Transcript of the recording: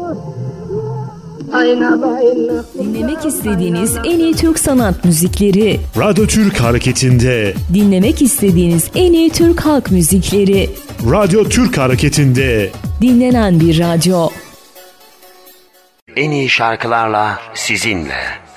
Dinlemek istediğiniz en iyi Türk sanat müzikleri. Radyo Türk Hareketi'nde. Dinlemek istediğiniz en iyi Türk halk müzikleri. Radyo Türk Hareketi'nde. Dinlenen bir radyo. En iyi şarkılarla sizinle.